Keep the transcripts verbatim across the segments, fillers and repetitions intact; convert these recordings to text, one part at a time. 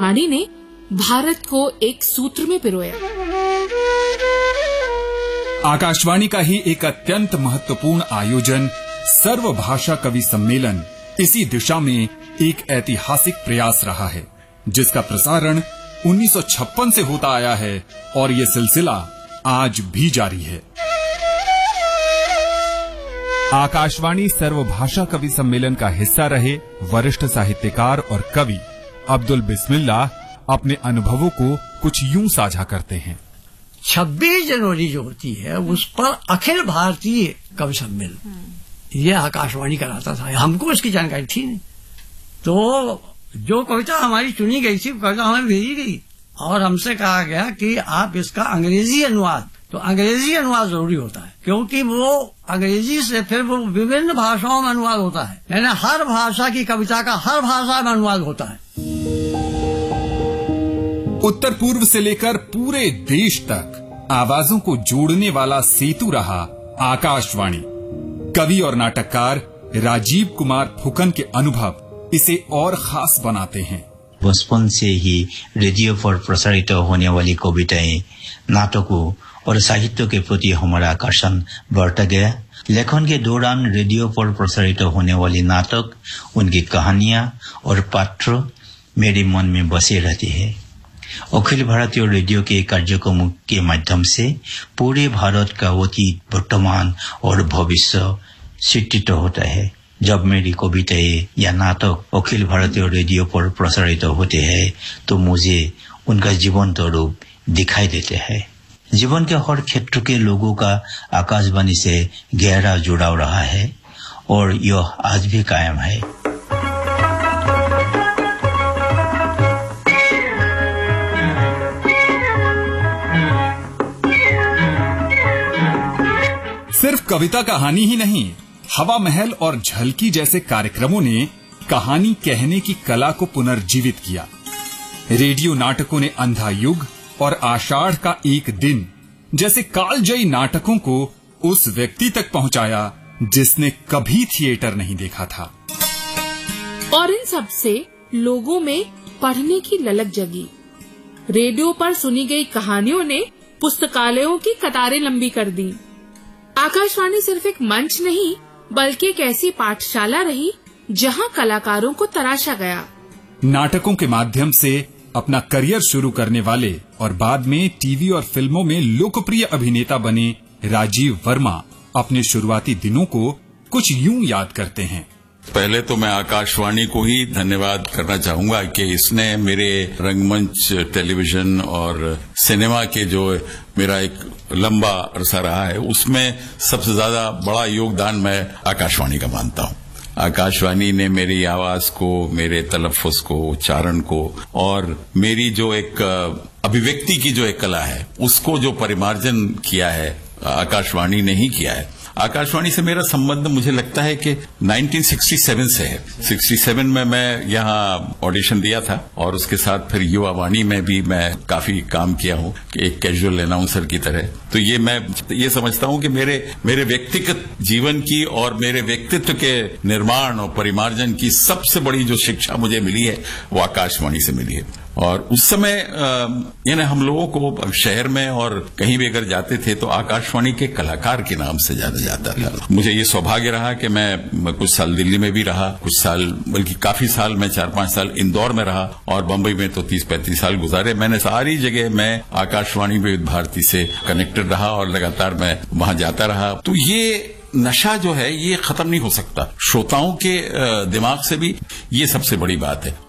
आकाशवाणी ने भारत को एक सूत्र में पिरोया। आकाशवाणी का ही एक अत्यंत महत्वपूर्ण आयोजन सर्वभाषा कवि सम्मेलन इसी दिशा में एक ऐतिहासिक प्रयास रहा है, जिसका प्रसारण उन्नीस सौ छप्पन से होता आया है और ये सिलसिला आज भी जारी है। आकाशवाणी सर्वभाषा कवि सम्मेलन का हिस्सा रहे वरिष्ठ साहित्यकार और कवि अब्दुल बिस्मिल्लाह अपने अनुभवों को कुछ यूं साझा करते हैं। छब्बीस जनवरी जो होती है उस पर अखिल भारतीय कवि सम्मेलन ये आकाशवाणी कराता था, हमको इसकी जानकारी थी नहीं। तो जो कविता हमारी चुनी गई थी कविता हमें भेजी गई और हमसे कहा गया कि आप इसका अंग्रेजी अनुवाद, तो अंग्रेजी अनुवाद जरूरी होता है क्योंकि वो अंग्रेजी से फिर वो विभिन्न भाषाओं में अनुवाद होता है, यानी हर भाषा की कविता का हर भाषा में अनुवाद होता है। उत्तर पूर्व से लेकर पूरे देश तक आवाजों को जोड़ने वाला सेतु रहा आकाशवाणी। कवि और नाटककार राजीव कुमार फुकन के अनुभव इसे और खास बनाते हैं। बचपन से ही रेडियो पर प्रसारित होने वाली कविताएं, नाटकों और साहित्य के प्रति हमारा आकर्षण बढ़ता गया। लेखन के दौरान रेडियो पर प्रसारित होने वाली नाटक, उनकी कहानियां और पात्र मेरे मन में बसे रहते हैं। अखिल भारतीय रेडियो के कार्यक्रमों के माध्यम से पूरे भारत का अतीत, वर्तमान और भविष्य चित्रित होता है। जब मेरी कविताएं या नाटक अखिल भारतीय रेडियो पर प्रसारित होते हैं तो मुझे उनका जीवंत रूप दिखाई देते हैं। जीवन के हर क्षेत्र के लोगों का आकाशवाणी से गहरा जुड़ाव रहा है और यह आज भी कायम है। सिर्फ कविता कहानी ही नहीं, हवा महल और झलकी जैसे कार्यक्रमों ने कहानी कहने की कला को पुनर्जीवित किया। रेडियो नाटकों ने अंधा युग और आषाढ़ का एक दिन जैसे कालजयी नाटकों को उस व्यक्ति तक पहुंचाया जिसने कभी थिएटर नहीं देखा था। और इन सब से लोगों में पढ़ने की ललक जगी। रेडियो पर सुनी गई कहानियों ने पुस्तकालयों की कतारें लंबी कर दी। आकाशवाणी सिर्फ एक मंच नहीं बल्कि एक ऐसी पाठशाला रही जहां कलाकारों को तराशा गया। नाटकों के माध्यम से अपना करियर शुरू करने वाले और बाद में टीवी और फिल्मों में लोकप्रिय अभिनेता बने राजीव वर्मा अपने शुरुआती दिनों को कुछ यूं याद करते हैं। पहले तो मैं आकाशवाणी को ही धन्यवाद करना चाहूंगा कि इसने मेरे रंगमंच, टेलीविजन और सिनेमा के जो मेरा एक लंबा अरसा रहा है उसमें सबसे ज्यादा बड़ा योगदान मैं आकाशवाणी का मानता हूं। आकाशवाणी ने मेरी आवाज को, मेरे तलफ्फुज को, उच्चारण को और मेरी जो एक अभिव्यक्ति की जो एक कला है उसको जो परिमार्जन किया है आकाशवाणी ने ही किया है। आकाशवाणी से मेरा संबंध मुझे लगता है कि उन्नीस सौ सरसठ से है। सड़सठ में मैं यहाँ ऑडिशन दिया था और उसके साथ फिर युवा वाणी में भी मैं काफी काम किया हूँ एक कैजुअल अनाउंसर की तरह। तो ये मैं ये समझता हूँ कि मेरे मेरे व्यक्तिगत जीवन की और मेरे व्यक्तित्व के निर्माण और परिमार्जन की सबसे बड़ी जो शिक्षा मुझे मिली है वो आकाशवाणी से मिली है। और उस समय यानी हम लोगों को शहर में और कहीं भी अगर जाते थे तो आकाशवाणी के कलाकार के नाम से जाना जाता था। मुझे ये सौभाग्य रहा कि मैं कुछ साल दिल्ली में भी रहा, कुछ साल बल्कि काफी साल मैं चार पांच साल इंदौर में रहा और बंबई में तो तीस पैंतीस साल गुजारे। मैंने सारी जगह मैं आकाशवाणी विविध भारती से कनेक्टेड रहा और लगातार मैं वहां जाता रहा। तो ये नशा जो है ये खत्म नहीं हो सकता। श्रोताओं के दिमाग से भी ये सबसे बड़ी बात है।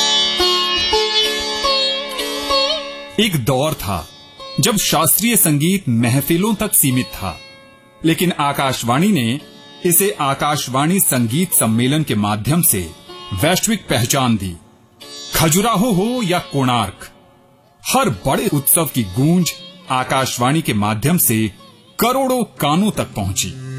एक दौर था जब शास्त्रीय संगीत महफिलों तक सीमित था, लेकिन आकाशवाणी ने इसे आकाशवाणी संगीत सम्मेलन के माध्यम से वैश्विक पहचान दी। खजुराहो हो या कोणार्क, हर बड़े उत्सव की गूंज आकाशवाणी के माध्यम से करोड़ों कानों तक पहुंची।